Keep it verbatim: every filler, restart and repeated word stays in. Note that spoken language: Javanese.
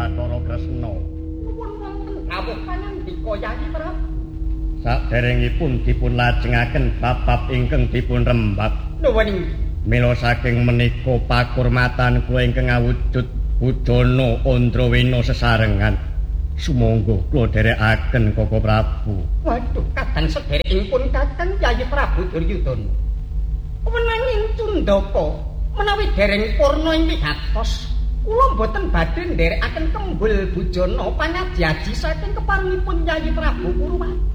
Bathara Kresna. Nuwun wonten dawuh panyandika Yayi Prabu. Saderengipun dipun lajengaken bab-bab ingkang dipun rembak. Nuwun inggih. Mila saking menika pakurmatan kula ingkang awujud Budana Andrawena sesarengan. Sumangga kula dherekaken Koko Prabu. Waduh, kadang sederekipun Kakang Yayi Prabu Duryudana. Wenanging Cundaka menawi dereng purna ing wigatos, kula boten badhe nderekaken kembul bujana panyaji-aji saking keparengipun Yayi Prabu Purwa.